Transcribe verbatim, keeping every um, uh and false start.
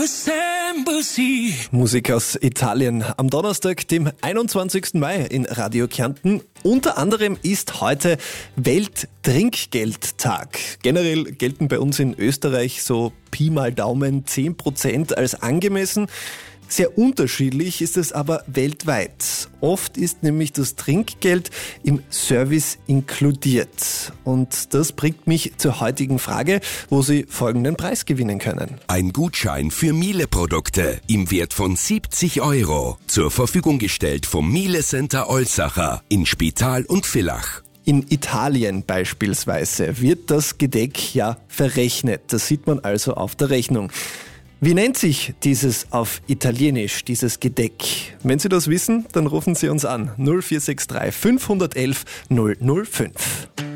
Musik aus Italien am Donnerstag, dem einundzwanzigsten Mai in Radio Kärnten. Unter anderem ist heute Welttrinkgeldtag. Generell gelten bei uns in Österreich so Pi mal Daumen zehn Prozent als angemessen. Sehr unterschiedlich ist es aber weltweit. Oft ist nämlich das Trinkgeld im Service inkludiert. Und das bringt mich zur heutigen Frage, wo Sie folgenden Preis gewinnen können. Ein Gutschein für Miele-Produkte im Wert von siebzig Euro. Zur Verfügung gestellt vom Miele Center Olsacher in Spital und Villach. In Italien beispielsweise wird das Gedeck ja verrechnet. Das sieht man also auf der Rechnung. Wie nennt sich dieses auf Italienisch, dieses Gedeck? Wenn Sie das wissen, dann rufen Sie uns an null vier sechs drei fünf eins eins null null fünf.